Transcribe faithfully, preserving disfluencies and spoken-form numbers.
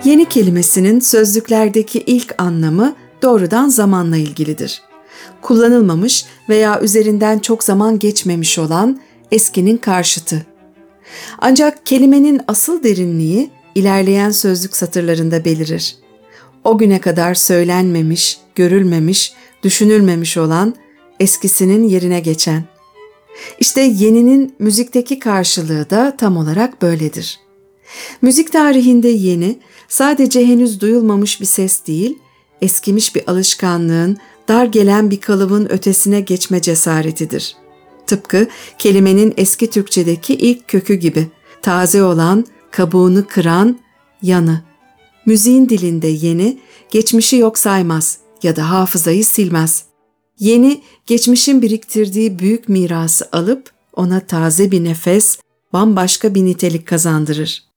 Yeni kelimesinin sözlüklerdeki ilk anlamı doğrudan zamanla ilgilidir. Kullanılmamış veya üzerinden çok zaman geçmemiş olan eskinin karşıtı. Ancak kelimenin asıl derinliği ilerleyen sözlük satırlarında belirir. O güne kadar söylenmemiş, görülmemiş, düşünülmemiş olan, eskisinin yerine geçen. İşte yeninin müzikteki karşılığı da tam olarak böyledir. Müzik tarihinde yeni, sadece henüz duyulmamış bir ses değil, eskimiş bir alışkanlığın, dar gelen bir kalıbın ötesine geçme cesaretidir. Tıpkı kelimenin eski Türkçedeki ilk kökü gibi, taze olan, kabuğunu kıran, yanı. Müziğin dilinde yeni, geçmişi yok saymaz ya da hafızayı silmez. Yeni, geçmişin biriktirdiği büyük mirası alıp ona taze bir nefes, bambaşka bir nitelik kazandırır.